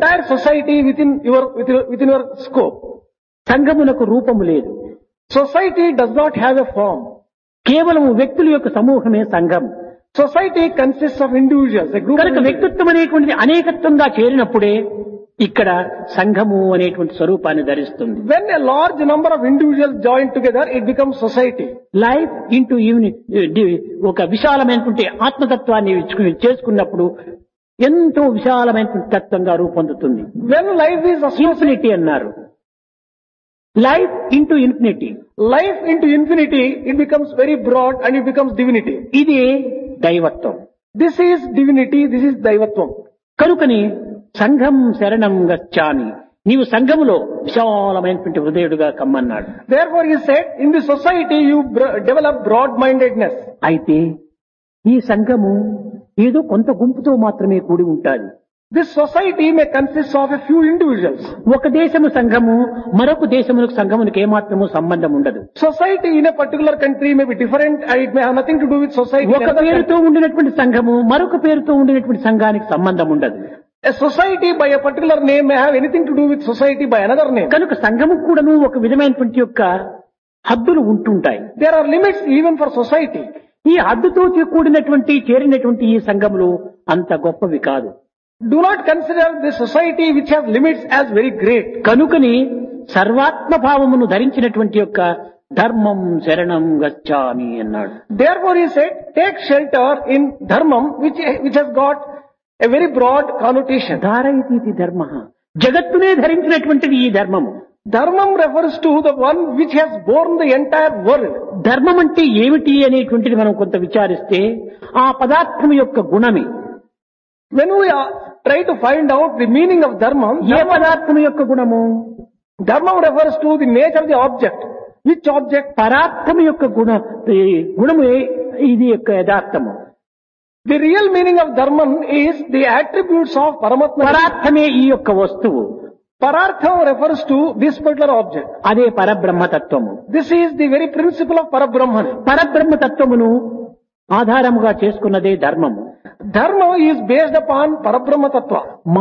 entire society within your scope. సంఘమునకు రూపము లేదు. Society does not have a form. కేవలం వ్యక్తుల యొక్క సమూహమే సంఘం. Society consists of individuals, a group of కనుక వ్యక్తిత్వం అనేటువంటిది అనేకత్వంగా చేరినప్పుడే ఇక్కడ సంఘము అనేటువంటి స్వరూపాన్ని ధరిస్తుంది. When a large number of individuals join together, it becomes society. Life into unit ఒక విశాలమైనటువంటి ఆత్మతత్వాన్ని చేసుకున్నప్పుడు ఎంతో విశాలమైనటువంటి తత్వంగా రూపొందుతుంది. When life is ఇన్ఫినిటీ అన్నారు. Life into infinity. life into infinity, it becomes very broad and it becomes divinity. ఇది దైవత్వం. This is divinity, this is daivatvam. కనుకని సంఘం శరణం గచ్చామి, నీవు సంఘములో విశాలమైనటువంటి హృదయుడుగా కమ్మన్నాడు. Therefore he said, in the society you develop broad-mindedness. అయితే ఈ సంఘము ఏదో కొంత గుంపుతో మాత్రమే కూడి ఉంటాది. This society may consist of a few individuals. ఒక దేశము సంఘము మరొక దేశములకు సంఘమునికి ఏమాత్రము సంబంధం ఉండదు. Society in a particular country may be different and it may have nothing to do with society. ఒక పేరుతో ఉండినటువంటి సంఘము మరొక పేరుతో ఉండినటువంటి సంఘానికి సంబంధం ఉండదు. A society by a particular name may have anything to do with society by another name. కనుక సంఘము కూడాను ఒక విధమైనటువంటి యొక్క హద్దులు ఉంటుంటాయి. There are limits even for society. ఈ హద్దుతో కూడినటువంటి చేరినటువంటి ఈ సంఘములు అంత గొప్పవి కాదు. Do not consider the society which has limits as very great. కనుకని సర్వాత్మ భావమును ధరించినటువంటి యొక్క ధర్మం శరణం గచ్చామి అన్నాడు. Therefore he said, take shelter in dharmam which has got a very broad connotation. ధారయితి ధర్మ, జగత్తునే ధరించినటువంటిది ఈ ధర్మము. Dharmam refers to the one which has borne the entire world. ధర్మం అంటే ఏమిటి అనేటువంటిది మనం కొంత విచారిస్తే ఆ పదార్థం యొక్క గుణమే. When we try to find out the meaning of dharmam, ఏ పదార్థం యొక్క గుణము? dharmam refers to the nature of the object. Which object? పదార్థం యొక్క గుణము ఇది యొక్క యథార్థము. The real meaning of dharmam is the attributes of Paramatma. పదార్థమే ఈ యొక్క వస్తువు. Parartham refers to this particular object. అదే పరబ్రహ్మతత్వము. This is the very principle of Parabrahman. పరబ్రహ్మతత్వమును ఆధారముగా చేసుకున్నదే ధర్మము. Dharma is based upon Parabrahma Tattva.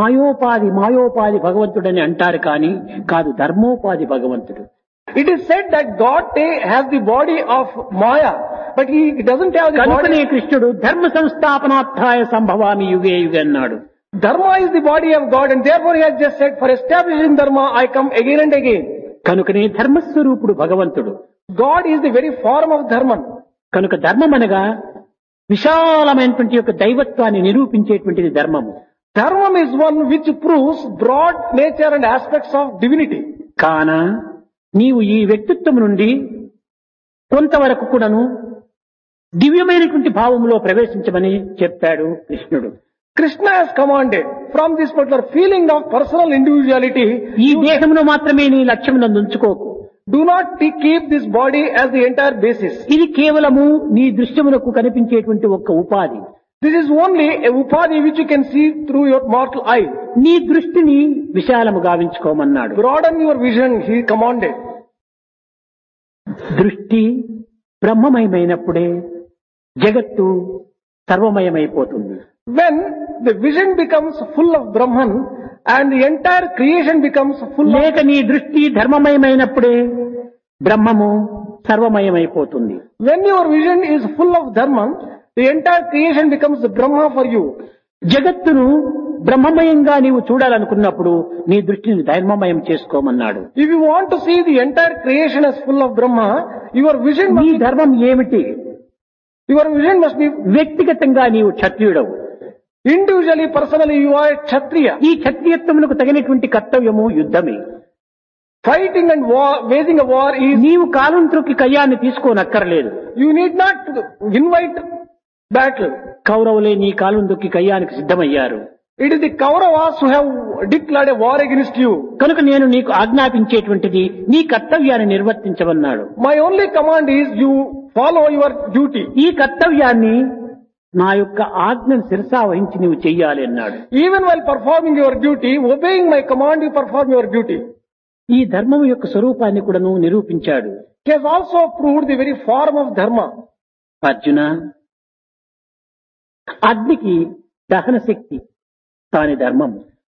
మాయోపాధి భగవంతుడని అంటారు కానీ కాదు, ధర్మోపాధి భగవంతుడు. It is said that God has the body of Maya, but he doesn't have the కనుకనే body. కృష్ణుడు ధర్మ సంస్థాపనార్థాయ సంభవామి యుగే యుగే అన్నాడు. Dharma is the body of God and therefore he has just said, for establishing Dharma I come again and again. కనుకనే ధర్మస్వరూపుడు భగవంతుడు. God is the very form of Dharma. కనుక ధర్మం అనగా విశాలమైనటువంటి యొక్క దైవత్వాన్ని నిరూపించేటువంటిది ధర్మము. Dharma is one which proves broad nature and aspects of divinity. కాన నీవు ఈ వ్యక్తిత్వం నుండి కొంతవరకు కూడాను దివ్యమైనటువంటి భావములో ప్రవేశించమని చెప్పాడు కృష్ణుడు. Krishna has commanded from this particular feeling of personal individuality. ఈ దేహమును మాత్రమే నీ లక్ష్యమునందు ఉంచుకోకు. Do not keep this body as the entire basis. ఇది కేవలము నీ దృశ్యమునకు కనిపించేటువంటి ఒక ఉపాధి. This is only a upadhi which you can see through your mortal eye. నీ దృష్టిని విశాలము గావించుకోమన్నాడు. Broaden your vision, he commanded. దృష్టి బ్రహ్మమయమైనప్పుడే జగత్తు సర్వమయమైపోతుంది. When the vision becomes full of Brahman and the entire creation becomes full of... లేక నీ దృష్టి ధర్మమయమైనప్పుడే బ్రహ్మము సర్వమయమైపోతుంది. When your vision is full of Dharma, the entire creation becomes the Brahma for you. జగత్తును బ్రహ్మమయంగా నీవు చూడాలనుకున్నప్పుడు నీ దృష్టిని ధర్మమయం చేసుకోమన్నాడు. If you want to see the entire creation as full of Brahma, your vision నీ must ధర్మం ఏమిటి? be... వ్యక్తిగతంగా నీవు క్షత్రియుడవు. Individually, personally, you are a Kshatriya. ఈ క్షత్రియత్వమునకు తగినటువంటి కర్తవ్యము యుద్ధమే. Fighting and war, waging a war is... నీవు కాలంత్రుకి కయ్యాన్ని తీసుకోనక్కర్లేదు. You need not invite battle. కౌరవులే నీ కాలందుకి కయ్యానికి సిద్ధమయ్యారు. It is the Kauravas who have declared a war against you. కనుక నేను నీకు ఆజ్ఞాపించేటువంటిది నీ కర్తవ్యాన్ని నిర్వర్తించమన్నాడు. My only command is you follow your duty. ఈ కర్తవ్యాన్ని నా యొక్క ఆజ్ఞను శిరసా వహించి నీవు చెయ్యాలి అన్నాడు. Even while performing your duty, obeying my command, you perform your duty. ఈ ధర్మం యొక్క స్వరూపాన్ని కూడా నువ్వు నిరూపించాడు. He has also proved the very form of Dharma. Arjuna, అగ్నికి దహన శక్తి కాని ధర్మం,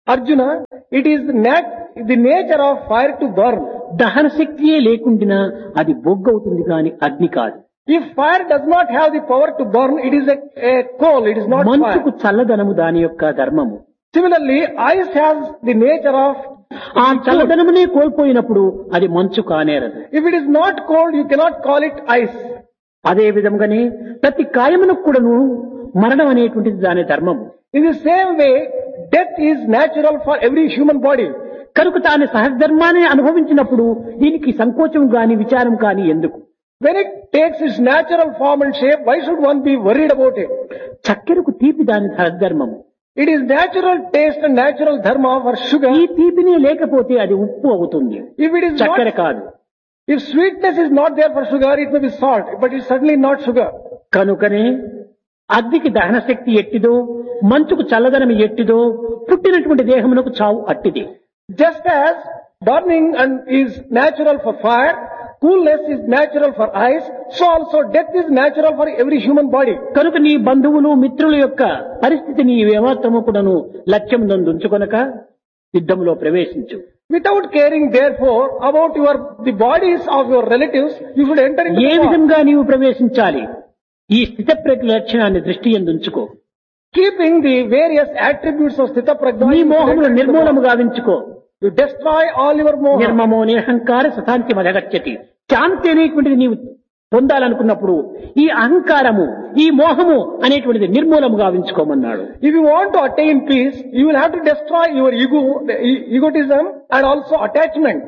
Arjuna, it is the nature of fire to burn. దహన శక్తియే లేకుండా అది బొగ్గవుతుంది కానీ అగ్ని కాదు. If fire does not have the power to burn, it is a coal, it is not మంచుకు fire. చల్లదనము దాని యొక్క ధర్మము. Similarly, ice has the nature of, ఆ చల్లదనమునే కోల్పోయినప్పుడు అది మంచు కానేరదు. if it is not cold, you cannot call it ice. అదే విధంగానే ప్రతి కాయమునకు కూడాను మరణం అనేటువంటిది దాని ధర్మము. In the same way, death is natural for every human body. కనుక తాను సహధర్మాన్ని అనుభవించినప్పుడు దీనికి సంకోచం గాని విచారం కాని ఎందుకు? When it takes its natural form and shape, why should one be worried about it? చక్కెరకు తీపి దాని సహధర్మము. It is natural taste and natural dharma for sugar. ఈ తీపినే లేకపోతే అది ఉప్పు అవుతుంది, If it is చక్కెర not, కాదు. if sweetness is not there for sugar, it may be salt, but it's certainly not sugar. కనుకనే అగ్నికి దహన శక్తి ఎట్టిదో, మంచుకు చల్లదనం ఎట్టిదో, పుట్టినటువంటి దేహమునకు చావు అట్టిది. Just as burning and is natural for fire, coolness is natural for ice, so also death is natural for every human body. కనుక నీ బంధువులు మిత్రుల యొక్క పరిస్థితిని ఏమాత్రము కూడాను లక్ష్యం ఉంచుకొనక యుద్ధంలో ప్రవేశించు. Without caring therefore about the bodies of your relatives, you should enter into A the war. విధంగా నీవు ప్రవేశించాలి? ఈ స్థితప్రజ్ఞ లక్షణాన్ని దృష్టి యందు ఉంచుకో. Keeping the various attributes of Sthita Prajna, నీ you should మోహములు enter into the war. నిర్మూలము గావించుకో. You destroy all your moha. నిర్మమో నిరహంకార సతాంతి మదగచ్చతి. శాంతి అనేటువంటిది నీవు పొందాలనుకున్నప్పుడు ఈ అహంకారము, ఈ మోహము అనేటువంటిది నిర్మూలము గావించుకోమన్నాడు. If you want to attain peace, you will have to destroy your ego, egotism and also attachment.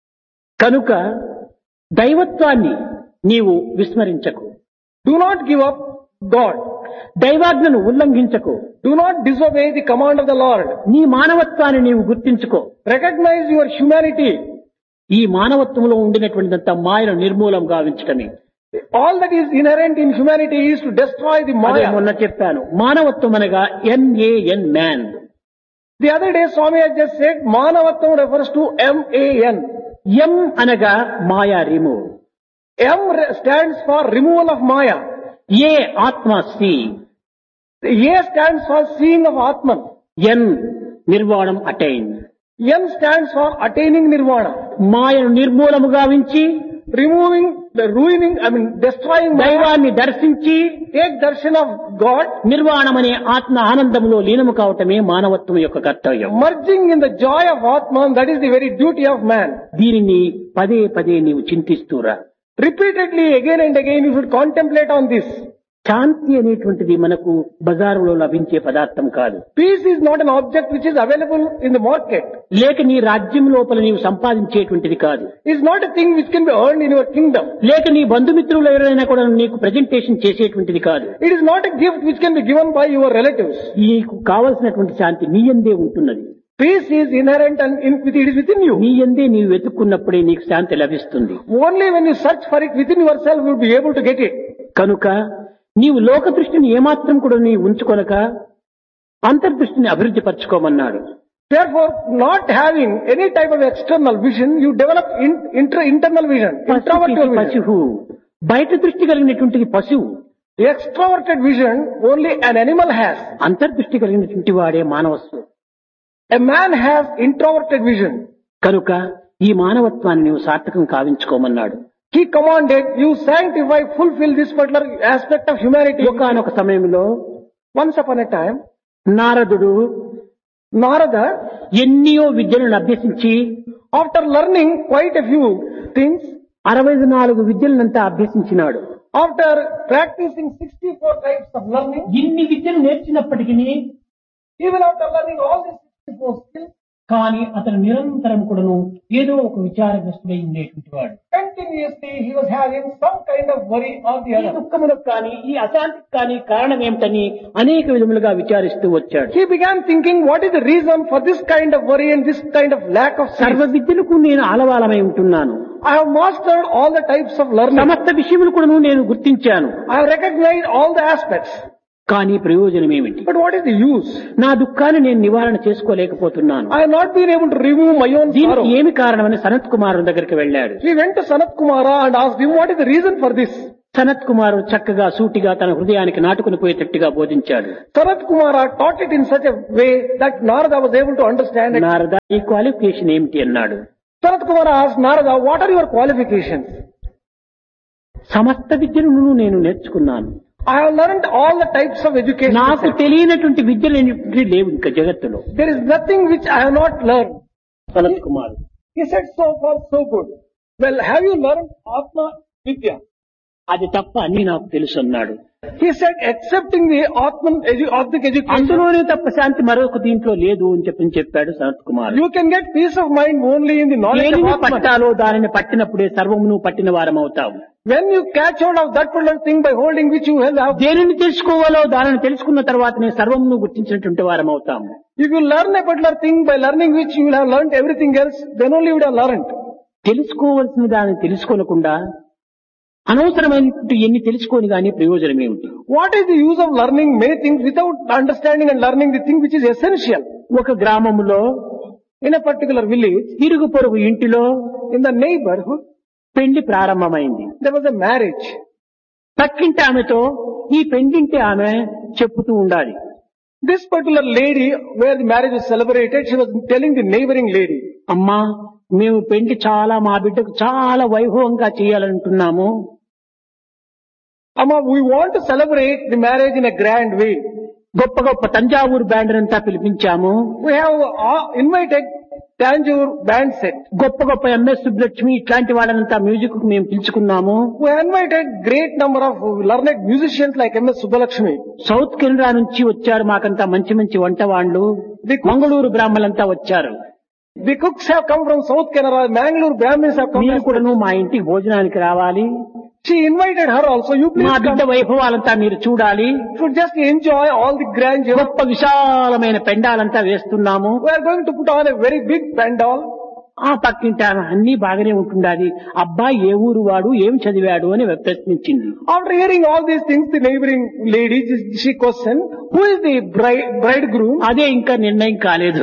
కనుక దైవత్వాన్ని నీవు విస్మరించకు. Do not give up God. దైవాజ్ఞను ఉల్లంఘించకు. Do not disobey the command of the Lord. నీ మానవత్వాన్ని నీవు గుర్తించుకో. Recognize your humanity. ఈ మానవత్వంలో ఉండినటువంటిదంతా మాయను నిర్మూలం గావించటమే. All that is inherent in humanity is to destroy the అదే Maya. మొన్న చెప్పాను. మానవత్వం అనగా MAN man. The other day Swami has just said Manavattam refers to MAN. M అనగా మాయా remove. M stands for removal of Maya. ఏ ఆత్మ C. The A stands for seeing of Atman. N నిర్వాణం attain. N stands for attaining Nirvana. మాయను నిర్మూలము గావించి Removing, destroying Maya. దైవాన్ని దర్శించి Take darshan of God. నిర్వాణమనే ఆత్మ ఆనందంలో లీనము కావటమే మానవత్వం యొక్క కర్తవ్యం. Merging in the joy of Atman, that is the very duty of man. దీనిని పదే పదే నీవు చింతిస్తూరా. Repeatedly, again and again, you should contemplate on this. శాంతి అనేటువంటిది మనకు బజారులో లభించే పదార్థం కాదు. Peace is not an object which is available in the market. లేక నీ రాజ్యం లోపల నీవు సంపాదించేటువంటిది కాదు. It is not a thing which can be earned in your kingdom. లేక నీ బంధుమిత్రులు ఎవరైనా కూడా నీకు ప్రెజెంటేషన్ చేసేటువంటిది కాదు. It is not a gift which can be given by your relatives. నీకు కావలసినటువంటి శాంతి నీ యందే ఉంటున్నది. Peace is inherent and it is within you. నీ యందే నీవు వెతుక్కున్నప్పుడే నీకు శాంతి లభిస్తుంది. Only when you search for it within yourself, you will be able to get it. కనుక నీవు లోక దృష్టిని ఏమాత్రం కూడా నీవు ఉంచుకొనక అంతర్దృష్టిని అభివృద్ధి పరచుకోమన్నాడు. Therefore, not having any type of external vision, you develop internal vision, introverted vision. పశువు బయట దృష్టి కలిగినటువంటిది పశువు. Extroverted vision only an animal has. అంతర్దృష్టి కలిగినటువంటి వాడే మానవస్సు. A man has introverted vision. కనుక ఈ మానవత్వాన్ని నీవు సార్థకం కావించుకోమన్నాడు. He commanded, you sanctify, fulfill this particular aspect of humanity. ఒకానొక సమయంలో Once upon a time, నారదుడు Narada, ఎన్నో విద్యలను అభ్యసించి after learning quite a few things, 64 విద్యలనంతా అభ్యసించినాడు. after practicing 64 types of learning, ఇన్ని విద్యలు నేర్చినప్పటికీ even after learning all these 64 skills, కానీ అతను నిరంతరం కూడాను ఏదో ఒక విచారగ్రస్తుడై ఉండేటువంటి వాడు. continuously he was having some kind of worry or the ఈ other. దుఃఖములకు కానీ ఈ అశాంతికి కానీ కారణం ఏమిటని అనేక విధములుగా విచారిస్తూ వచ్చాడు. He began thinking, what is the reason for this kind of worry and this kind of lack of సర్వ sleep? విద్యలకు నేను ఆలవాలమై ఉంటున్నాను. I have mastered all the types of learning. సమస్త విషయములు కూడాను నేను గుర్తించాను. I have recognized all the aspects. కానీ ప్రయోజనం ఏమిటి? But what is the use? నా దుఃఖాన్ని నేను నివారణ చేసుకోలేకపోతున్నాను. I have not been able to remove my own దీనికి sorrow. ఏమి కారణమని సనత్ కుమారుని దగ్గరికి వెళ్ళాడు. He went to Sanat Kumara and asked him, what is the reason for this? Sanath కుమారుడు చక్కగా సూటిగా తన హృదయానికి నాటుకుని పోయేటట్టుగా బోధించాడు. Sanat Kumara taught it in such a way that Narada was able to understand it. Narada ఈ క్వాలిఫికేషన్ ఏమిటి అన్నాడు. Sanat Kumara asked Narada, what are your qualifications? సమస్త విద్యను నేను నేర్చుకున్నాను. I have learned all the types of education. నాకు తెలియనటువంటి విద్యలు లేవు ఇంకా జగత్తులో. There is nothing which I have not learned. Sanath Kumar He said, so far so good. Well, have you learned Atma Vidya? అది తప్ప అన్ని నాకు తెలుసు అన్నాడు. He said, excepting the Atmic education, అందులోనే తప్ప శాంతి మరొక దీంట్లో లేదు అని చెప్పాడు Sanath Kumar. you can get peace of mind only in the knowledge of దేనిని Atman. పట్టాలో దానిని పట్టినప్పుడే సర్వమును పట్టిన వారం అవుతావు. When you catch hold of that particular thing by holding which you have, దేనిని తెలుసుకోవాలో దానిని తెలుసుకున్న తర్వాతనే సర్వమును గుర్తించినటువంటి వారం అవుతాము. if you learn a particular thing by learning which you will have learned everything else, then only you would have learned. తెలుసుకోవలసిన దాన్ని తెలుసుకోనకుండా అనవసరమైనటువంటి ఎన్ని తెలుసుకొని గానీ ప్రయోజనం ఏమిటి? What is the use of learning many things without understanding and learning the thing which is essential? ఒక గ్రామములో In a particular village, ఇరుగు పొరుగు ఇంటిలో in the neighborhood, పెళ్లి ప్రారంభమైంది. there was a marriage. పక్కింటి ఆమెతో ఈ పెండింటి ఆమె చెప్పుతూ ఉండాలి. This particular lady, where the marriage was celebrated, she was telling the neighboring lady, అమ్మా మేము పెళ్లి చాలా మా బిడ్డకు చాలా వైభవంగా చేయాలనుకుంటున్నాము. Amma, we want to celebrate the marriage in a grand way. గొప్ప గొప్ప తంజావూరు బ్యాండ్ అంతా పిలిపించాము. We have invited Tanjore band set. గొప్ప గొప్ప ఎంఎస్ సుబ్బలక్ష్మి ఇట్లాంటి వాళ్ళంతా మ్యూజిక్ కు మేము పిలుచుకున్నాము. We invited great number of learned musicians like M.S. Subbalakshmi. South Canada నుంచి వచ్చారు మాకంతా మంచి మంచి వంట వాళ్ళు. మంగళూరు బ్రాహ్మణులంతా వచ్చారు. The cooks have come from South Canara, Mangalore Brahmins have come. మీరు కూడాను మా ఇంటికి భోజనానికి రావాలి. She invited her also. You మా please బిడ్డ come. వైభవాలంతా మీరు చూడాలి. You should just enjoy all the grandeur. గొప్ప విశాలమైన పెండాలంతా వేస్తున్నాము. We are going to put on a very big pandal. ఆ పక్కింటి ఆమె అన్ని బాగానే ఉంటుండాలి. అబ్బాయి ఏ ఊరు వాడు ఏం చదివాడు అని ప్రశ్నించింది. After hearing all these things, the neighboring lady, she questioned, who is the bridegroom? అదే ఇంకా నిర్ణయం కాలేదు.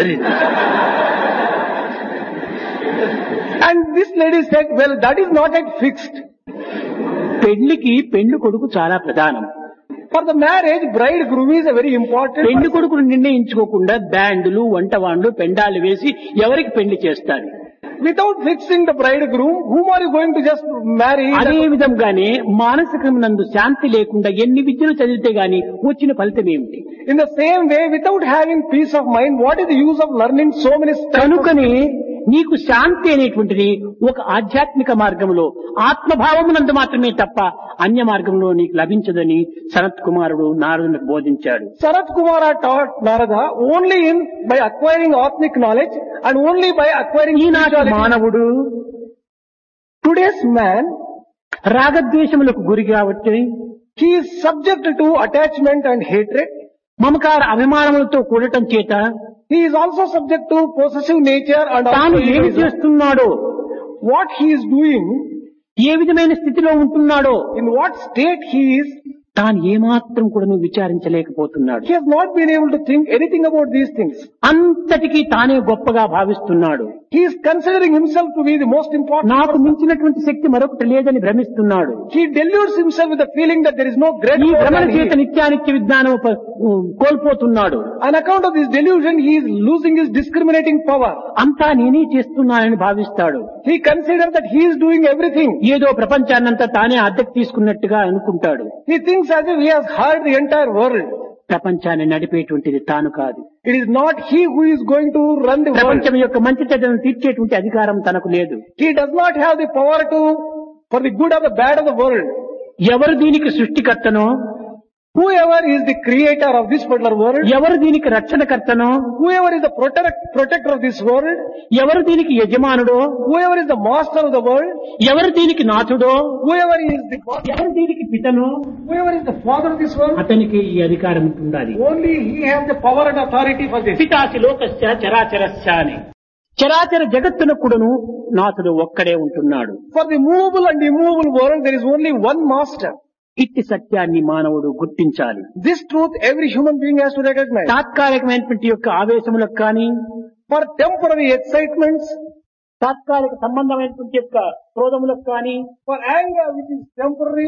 And this lady said, well, that is not yet fixed. పెళ్లికి పెళ్లి కొడుకు చాలా ప్రధానం. For the marriage, bridegroom is a very important. పెళ్లి కొడుకును నిర్ణయించుకోకుండా బ్యాండ్లు వంటవాండ్లు పెండాలు వేసి ఎవరికి పెళ్లి చేస్తారు? Without fixing the bridegroom, whom are you going to just marry? అదే విధంగానే మానసికమునందు శాంతి లేకుండా ఎన్ని విద్యలు చదివితే గాని వచ్చిన ఫలితం ఏమిటి? In the same way, without having peace of mind, what is the use of learning so many stuff? కనుకనే నీకు శాంతి అనేటువంటిది ఒక ఆధ్యాత్మిక మార్గంలో ఆత్మభావమునందు మాత్రమే తప్ప అన్య మార్గంలో నీకు లభించదని సనత్ కుమారుడు నారదునికి బోధించాడు. Sanat Kumara taught Narada only by acquiring Atmic knowledge and only by acquiring ఈనాటి spirituality. మానవుడు Today's man, రాగద్వేషములకు గురి కాబట్టి he is subject to attachment and hatred. మమకార అభిమానములతో కూడటం చేత He is also subject to possessive nature and తాను also ఏమి egoism. చేస్తున్నాడో, What he is doing, ఏ విధమైన స్థితిలో ఉంటున్నాడో in what state he is, తాను ఏమాత్రం కూడా విచారించలేకపోతున్నాడు. he has not been able to think anything about these things. అంతటికీ తానే గొప్పగా భావిస్తున్నాడు. He is considering himself to be the most important నాకు person. మించినటువంటి శక్తి మరొకటి లేదని భ్రమిస్తున్నాడు. He deludes himself with the feeling that there is no great ఈ power భ్రమణ than he చేత is. నిత్యానిత్య విజ్ఞానం కోల్పోతున్నాడు. On account of this delusion, he is losing his discriminating power. అంతా నేనే చేస్తున్నానని భావిస్తాడు. He considers that he is doing everything. ఏదో ప్రపంచాన్నంతా తానే అద్దెకు తీసుకున్నట్టుగా అనుకుంటాడు. He thinks as if he has hired the entire world. ప్రపంచాన్ని నడిపేటువంటిది తాను కాదు. It is not he who is going to run the world. ప్రపంచం యొక్క మంచి చెడ్డను తీర్చేటువంటి అధికారం తనకు లేదు. He does not have the power for the good or the bad of the world. ఎవరు దీనికి సృష్టికర్తనో, Whoever is the creator of this particular world, ఎవరు దీనికి రక్షణకర్తనో, whoever is the protector of this world, ఎవరు దీనికి యజమానుడో, whoever is the master of the world, ఎవరు దీనికి నాథుడో, whoever is the ఎవరు దీనికి పితనో, whoever is the father of this world, అతనికి ఈ అధికారం ఉండాలి. only he has the power and authority for this. పితాసి లోకస్య చరాచరస్య అని. చరాచర జగత్తును కూడాను నాథుడు ఒక్కడే ఉంటున్నాడు. For the movable and immovable world, there is only one master. ఇట్టి సత్యాన్ని మానవుడు గుర్తించాలి. This truth every human being has to recognize. తాత్కాలికమైనటువంటి యొక్క ఆవేశములకు కానీ, For temporary excitements, తాత్కాలిక సంబంధమైనటువంటి యొక్క క్రోధములకు కానీ, for anger which is temporary,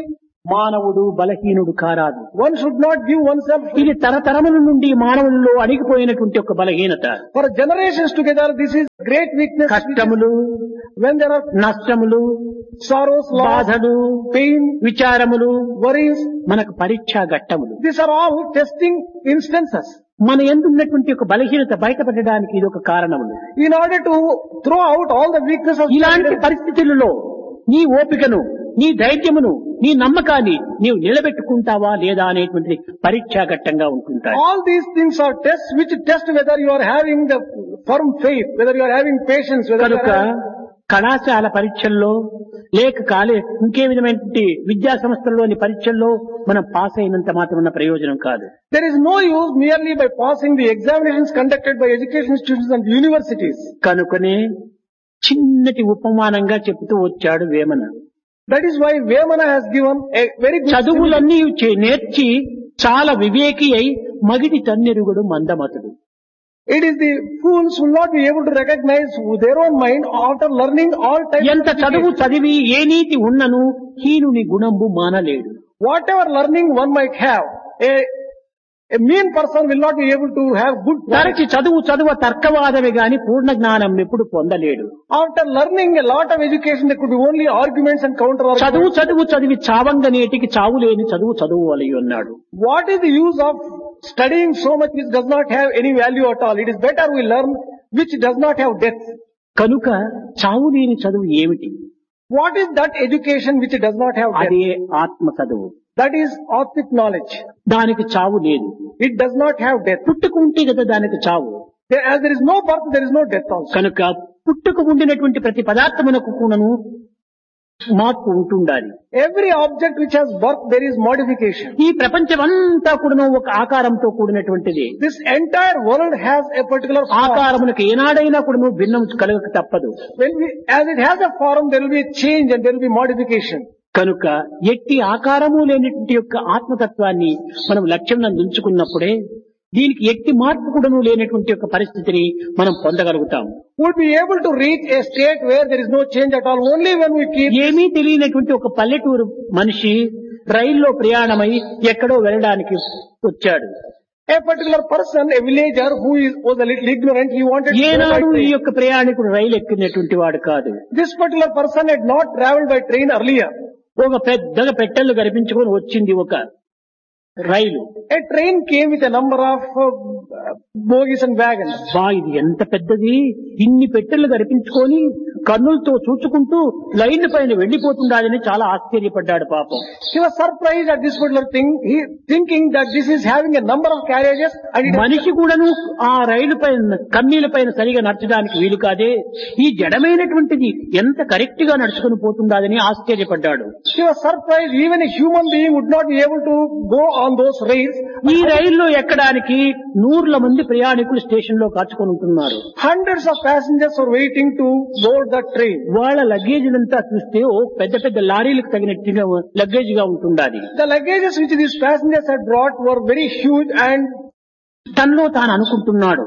మానవుడు బలహీనుడు కారాదు. One should not give oneself. ఇది తరతరముల నుండి మానవుల్లో అణిగిపోయినటువంటి ఒక బలహీనత. For generations together, this is great weakness. కష్టములు, When there are నష్టములు, sorrows, loss, బాధలు, pain, విచారములు worries, మనకు పరీక్షా ఘట్టములు. these are all testing instances. మన ఎందున్నటువంటి ఒక బలహీనత బయటపడడానికి ఇది ఒక కారణములు. In order to throw out all the weaknesses of ఇలాంటి పరిస్థితులలో నీ ఓపికను, నీ ధైర్యమును, నీ నమ్మకాన్ని నీవు నిలబెట్టుకుంటావా లేదా అనేటువంటి పరీక్షా ఘట్టంగా ఉంటుంటాయి. all these things are tests which test whether you are having the firm faith, whether you are having patience, whether you కనుక are having... కళాశాల పరీక్షల్లో లేక ఇంకే విధమైనటువంటి విద్యా సంస్థల్లోని పరీక్షల్లో మనం పాస్ అయినంత మాత్రం ఉన్న ప్రయోజనం కాదు. There is no use merely by passing the examinations conducted by education institutions and universities. కనుకనే చిన్నటి ఉపమానంగా చెబుతూ వచ్చాడు Vemana. That is why Vemana has given a very good చదువులన్నీ నేర్చి చాలా వివేకి అయి మగిడి తన్నెరుగుడు మందమతుడు. It is the fools who will not be able to recognize their own mind after learning all types ఎంత of చదువు education. చదివి ఏ నీతి ఉన్నను హీనుని గుణంబు మానలేడు. Whatever learning one might have, a mean person will not be able to have good తరచి qualities. చదువు తర్కవాదమే గాని పూర్ణ జ్ఞానం ఎప్పుడు పొందలేడు. After learning a lot of education, there could be only arguments and counter arguments. చదివి చావంగనేటికి చావు లేని చదువు అలయి అన్నాడు. What is the use of studying so much which does not have any value at all? It is better we learn which does not have depth. కనుక చావు లేని చదువు ఏమిటి? What is that education which does not have depth? అదే ఆత్మ చదువు. That is Atmic knowledge. దానికి చావు లేదు. It does not have death. పుట్టుక ఉంటే కదా దానికి చావు. As there is no birth, there is no death also. కనుక పుట్టుక ఉండినటువంటి ప్రతి పదార్థమునకు కూడాను మార్పు ఉంటుండాలి. Every object which has birth, there is modification. ఈ ప్రపంచమంతా కూడాను ఒక ఆకారంతో కూడినటువంటిది. This entire world has a particular form. ఆకారమునకు ఏనాడైనా కూడాను భిన్నం కలగక తప్పదు. As it has a form, there will be a change and there will be modification. కనుక ఎట్టి ఆకారము లేనటువంటి యొక్క ఆత్మతత్వాన్ని మనం లక్ష్యం ఉంచుకున్నప్పుడే దీనికి ఎట్టి మార్పు కూడాను లేనటువంటి యొక్క పరిస్థితిని మనం పొందగలుగుతాం. Would be able to reach a state where there is no change at all only when we keep... ఏమీ తెలియనటువంటి ఒక పల్లెటూరు మనిషి రైల్లో ప్రయాణమై ఎక్కడో వెళ్ళడానికి వచ్చాడు. A particular person, a villager who was a little ignorant, he wanted to go by ఏనాడు ఈ train. యొక్క ప్రయాణికుడు రైలు ఎక్కినటువంటి వాడు కాదు. This particular person had not travelled by train earlier. ఒక పెద్దగా పెట్టెలు కనిపించుకొని వచ్చింది ఒక రైలు. A train came with a number of bogies and wagons. ఇది ఎంత పెద్దది, ఇన్ని పెట్టెలు కనిపించుకొని కన్నులతో చూచుకుంటూ లైన్ పైన వెళ్లిపోతుండాలని చాలా ఆశ్చర్యపడ్డాడు పాపం. He was surprised at this particular thing, thinking that this is having a number of carriages and it మనిషి కూడాను ఆ రైలు పైన కన్నీల పైన సరిగా నడచడానికి వీలు కాదే, ఈ జడమైనటువంటిది ఎంత కరెక్ట్ గా నడుచుకుని పోతుండాలని ఆశ్చర్యపడ్డాడు. He was surprised even a human being would not be able to go on those rails. ఈ రైల్లో ఎక్కడానికి 100 మంది ప్రయాణికులు స్టేషన్ లో కాచుకొని ఉంటున్నారు. Hundreds of passengers are waiting to board that train. వాళ్ళ లగేజీలంతా చూస్తే పెద్ద పెద్ద లారీలకు తగినట్టుగా లగేజ్ గా ఉంటుండాలి. The luggages which these passengers had brought were very huge and తనలో తాను అనుకుంటున్నాడు,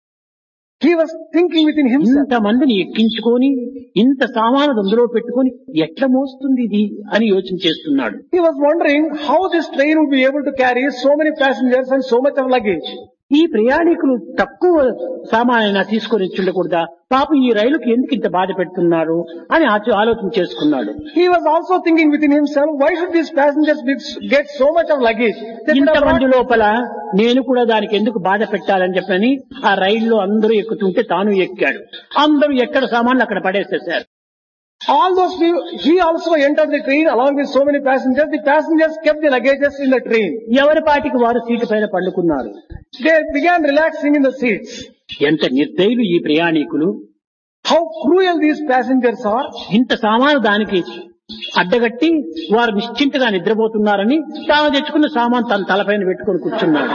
he was thinking within himself, ఇంత మందిని ఎక్కించుకొని ఇంత సామాను అందులో పెట్టుకొని ఎట్లా మోస్తుంది ఇది అని యోచన చేస్తున్నాడు. he was wondering how this train would be able to carry so many passengers and so much of luggage. ఈ ప్రయాణికులు తక్కువ సామానైనా తీసుకొని ఉండకూడదా, పాపం ఈ రైలుకి ఎందుకు ఇంత బాధ పెడుతున్నారు అని ఆలోచన చేసుకున్నాడు. He was also thinking within himself, why should these passengers get so much of luggage? They could have ఇంతమంది brought... లోపల నేను కూడా దానికి ఎందుకు బాధ పెట్టాలని చెప్పని ఆ రైల్లో అందరూ ఎక్కుతుంటే తాను ఎక్కాడు. అందరూ ఎక్కడ సామాన్లు అక్కడ పడేసేశారు. All those people, he also entered the train along with so many passengers. The passengers kept the luggages in the train. ఎవరి పాటికి వారు సీటు పైన పండుకున్నారు. They began relaxing in the seats. ఎంత నిర్దయులు ఈ ప్రయాణికులు, How cruel these passengers are. ఇంత సామాను దానికి అడ్డగట్టి వారు నిశ్చింతగా నిద్రపోతున్నారని తాను తెచ్చుకున్న సామాన్ తన తలపైన పెట్టుకొని కూర్చున్నాడు.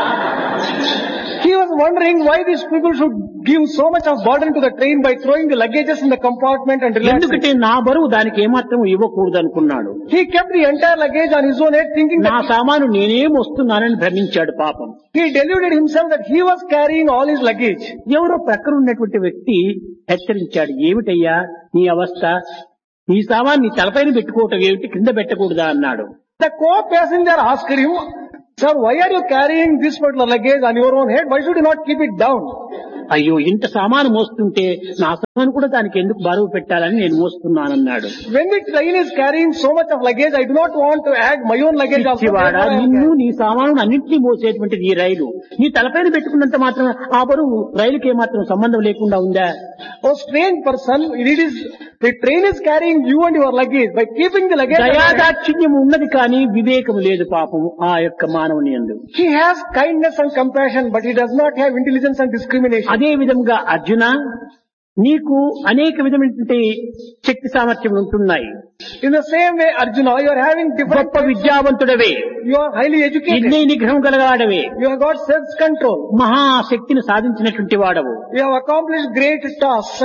He was wondering why these people should give so much of burden to the train by throwing the luggages in the compartment and relaxing. ఎందుకంటే నా బరువు దానికి ఏమాత్రం ఇవ్వకూడదు అనుకున్నాడు. He kept the entire luggage on his own head, thinking నా that సామాను నేనేం వస్తున్నానని భ్రమించాడు పాపం. he deluded himself that he was carrying all his luggage. ఎవరో ప్రక్కన ఉన్నటువంటి వ్యక్తి హెచ్చరించాడు, ఏమిటయ్యా నీ అవస్థ, నీ సామాన్ నీ తలపైన పెట్టుకోవటం ఏమిటి, కింద పెట్టకూడదా అన్నాడు. The co-passenger asked him, "Sir, why are you carrying this particular luggage on your own head? Why should you not keep it down?" అయ్యో ఇంత సామాను మోస్తుంటే నా సామాను కూడా దానికి ఎందుకు బరువు పెట్టాలని నేను మోస్తున్నానన్నాడు. When the train is carrying so much of luggage, I do not want to add my own luggage also. పిచ్చివాడా, నిన్ను నీ సామాను అన్నింటినీ మోసేటువంటిది ఈ రైలు. నీ తలపైన పెట్టుకున్నంత మాత్రం ఆ బరువు రైలుకి ఏమాత్రం సంబంధం లేకుండా ఉందా? Oh strange person, the train is carrying you and your luggage. By keeping the luggage, దయాదాక్షిణ్యం ఉన్నది కానీ వివేకం లేదు పాపం ఆ యొక్క మానవుని యందు. he has kindness and compassion, but he does not have intelligence and discrimination. అదే విధంగా అర్జున, నీకు అనేక విధమైనటువంటి శక్తి సామర్థ్యములు ఉంటున్నాయి. In the same way, Arjuna, you are having different. గొప్ప విద్యావంతుడవే, You are highly educated. ఇంద్రియ నిగ్రహం గలవాడవే, You have got self-control. మహాశక్తిని సాధించినటువంటి వాడవు. You have accomplished great tasks,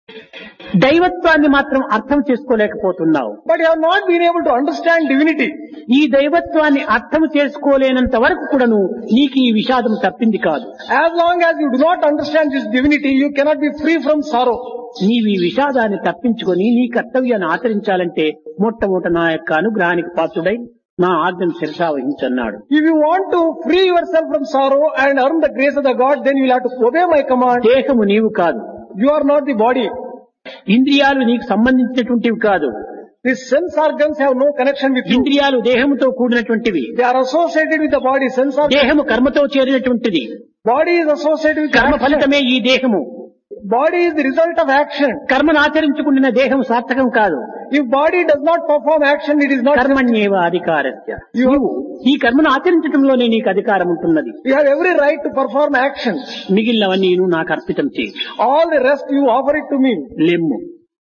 దైవత్వాన్ని మాత్రం అర్థం చేసుకోలేకపోతున్నావు. but you have not been able to understand divinity. ఈ దైవత్వాన్ని అర్థం చేసుకోలేనంత వరకు కూడాను నీకు ఈ విషాదం తప్పింది కాదు. As long as you do not understand this divinity, you cannot be free from sorrow. నీవు ఈ విషాదాన్ని తప్పించుకొని నీ కర్తవ్యాన్ని ఆచరించాలంటే మొట్టమొదట నా యొక్క అనుగ్రహానికి పాత్రుడై నా ఆజ్ఞను శిరసా వహించన్నాడు. If you want to free yourself from sorrow and earn the grace of the God, then you will have to obey my command. దేహము నీవు కాదు, You are not the body. ఇంద్రియాలు నీకు సంబంధించినటువంటివి కాదు. The sense organs have no connection with you. ఇంద్రియాలు దేహముతో కూడినటువంటివి. They are associated with the body. Sense organs. దేహము కర్మతో చేరినటువంటిది. Body is associated with కర్మ action. ఫలితమే ఈ దేహము. Body is the result of action. కర్మను ఆచరించుకున్న దేహం సార్థకం కాదు. If body does not perform action, it is not. కర్మణ్యేవ అధికారస్య. నీవు ఈ కర్మను ఆచరించడంలోనే నీకు అధికారం ఉంటున్నది. You have every right to perform action. మిగిలినవన్నీ నాకు అర్పితం చేయి. All the rest you offer it to me. లెమ్ము,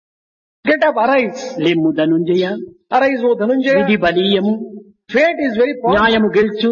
Get up, arise. లెమ్ము ధనుంజయ. Arise, O Dhananjaya. విధి బలీయము, Fate is very powerful. న్యాయము గెలుచు,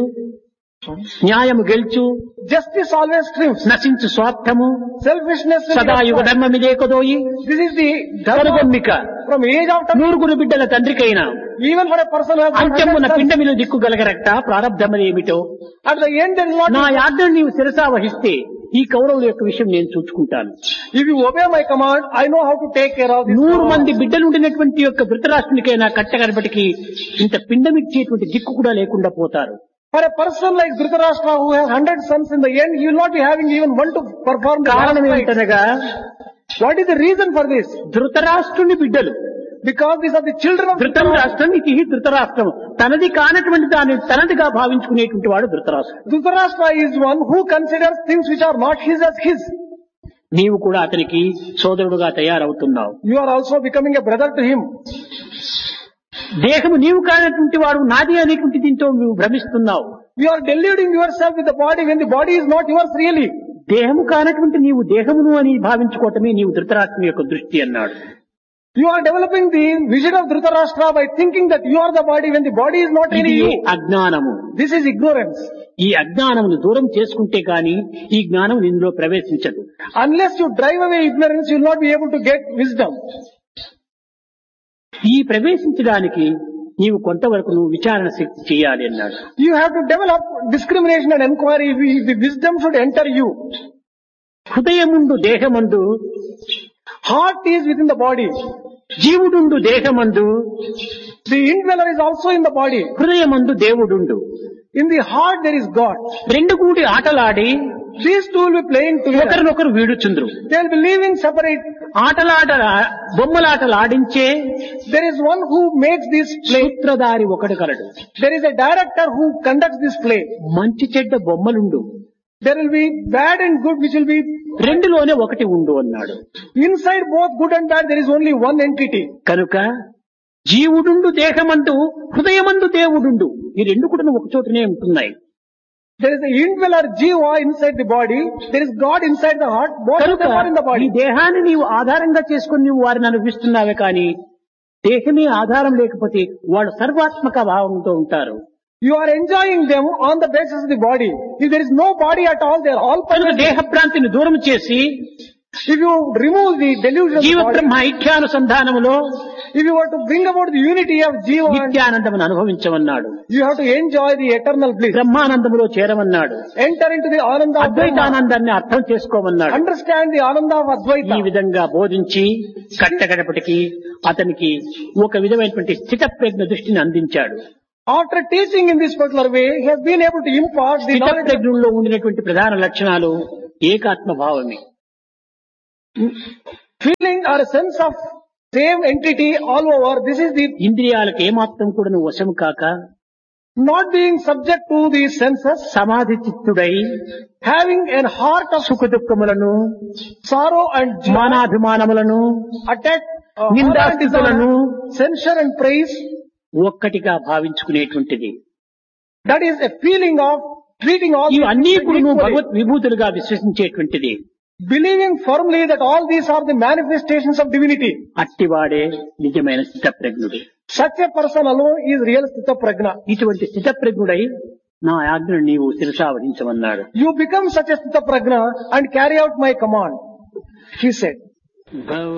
న్యాయము గెలుచు. Justice always triumphs. నశించు స్వార్థము, Selfishness will be సదాయుగ destroyed. ధర్మమిదే కొదోయి. This is the dharma కనుగొమ్మిక from age of time. నూరుగురు బిడ్డల తండ్రికైనా Even for a person who has got అంత్యమున 100 sons, పిండమిలు దిక్కుగలగరట ప్రారబ్ధమనేమిటో. at the end there is not. నా యాజ్ఞను నీవు శిరసా వహిస్తే ఈ కౌరవుల యొక్క విషయం నేను చూసుకుంటాను. If you obey my command, I know how to take care of this. 100 మంది బిడ్డలు ఉండినటువంటి యొక్క ధృతరాష్ట్రునికైనా కట్టగడపటికి ఇంత పిండమిచ్చేటువంటి దిక్కు కూడా లేకుండా పోతారు. For a person like Dhritarashtra who has 100 sons, in the end he will not be having even one to perform the కారణం last rites. ఏంటనగా What is the reason for this? ధృతరాష్ట్రుని బిడ్డలు. Because these are the children of ధృతం రాష్ట్రం, ఇది ధృతరాష్ట్రం. తనది కానటువంటి దాన్ని తనదిగా భావించుకునేటువంటి వాడు ధృతరాష్ట్రం. Dhritarashtra is one who considers things which are not his as his. నీవు కూడా అతనికి సోదరుడుగా తయారవుతున్నావు. You are also becoming a brother to him. దేహము నీవు కానటువంటి వాడు నాది అనేటువంటి దీంతో నువ్వు భ్రమిస్తున్నావు. You are deluding yourself with the body when the body is not yours really. దేహము కానటువంటి నీవు దేహమును అని భావించుకోవటమే నీవు ధృతరాష్ట్రుని యొక్క దృష్టి అన్నాడు. You are developing the vision of Dhritarashtra by thinking that you are the body when the body is not ఇది really you. అజ్ఞానము. This is ignorance. ఈ అజ్ఞానమును దూరం చేసుకుంటే గాని ఈ జ్ఞానం ఇందులో ప్రవేశించదు. Unless you drive away ignorance, you will not be able to get wisdom. ఈ ప్రవేశించడానికి నీవు కొంతవరకు నువ్వు విచారణ శక్తి చేయాలి అన్నాడు. You have to develop discrimination and inquiry if the wisdom should enter you. హృదయముండు దేహమందు, Heart is within the body. జీవుడుండు దేహమందు, The indweller is also in the body. హృదయమందు దేవుడుండు. In the heart there is God. రెండు కూడి ఆటలాడి These two will be playing together. ఒకరినొకరు వీడుచుండ్రు. They will be living separate. బొమ్మలాటలు ఆడించే There is one who makes this play. సూత్రధారి ఒకడు కలడు. There is a director who conducts this play. మంచి చెడ్డ బొమ్మలుండు, There will be bad and good which will be రెండులోనే ఒకటి ఉండు అన్నాడు. inside both good and bad. There is only one entity. కనుక జీవుడుండు దేహమందు, హృదయమందు దేవుడుండు. ఈ రెండు కూడా ఒక చోటనే ఉంటున్నాయి. There is a indweller jiva inside the body. There is God inside the heart. Both of కనుక them are in the ఈ body. దేహాన్ని నీవు ఆధారంగా చేసుకుని నీవు వారిని అనుభవిస్తున్నావే కానీ దేహమే ఆధారం లేకపోతే వాళ్ళు సర్వాత్మక భావంతో ఉంటారు. You are enjoying them on the basis of the body. If there is no body at all, they are all కనుక permanent. దేహ భ్రాంతిని దూరం చేసి If you remove the delusion of జీవ the body, Brahma ఐక్యానుసంధానములో if you were to bring about the unity of jiva, నిత్యానందమును అనుభవించమన్నాడు. you have to enjoy the eternal bliss. బ్రహ్మానందములో చేరమన్నాడు. Enter into the ananda of Brahma. అద్వైతానందాన్ని అర్థం చేసుకోమన్నాడు. Understand the ananda of ఈ Advaita. విధంగా బోధించి కట్టగడపటికి అతనికి ఒక విధమైనటువంటి స్థితప్రజ్ఞ దృష్టిని అందించాడు. After teaching in this particular way, he has been able to impart the knowledge. స్థితప్రజ్ఞుల్లో ఉండినటువంటి ప్రధాన లక్షణాలు ఏకాత్మ భావమే. Feeling or a sense of same entity all over. This is the ఇంద్రియాలకు ఏమాత్రం కూడా నువ్వు వశము కాక not being subject to the senses, సమాధి చిత్తుడై having a heart of సుఖ దుఃఖములను sorrow and joy, మానాభిమానములను attack, నిందాస్థితులను censure and praise. ఒక్కటిగా భావించుకునేటువంటిది. That is a feeling of treating all ఇవి these అన్నీ people కూడా నువ్వు equally. Bhagwat విభూతులుగా విశ్వసించేటువంటిది. Believing firmly that all these are the manifestations of divinity. అట్టివాడే నిజమైన స్థితప్రజ్ఞుడు. Such a person alone is real Sthita Prajna. ఇటువంటి స్థితప్రజ్ఞుడై నా ఆజ్ఞను నీవు శిరసావహించమన్నాడు. You become such a Sthita Prajna and carry out my command, he said.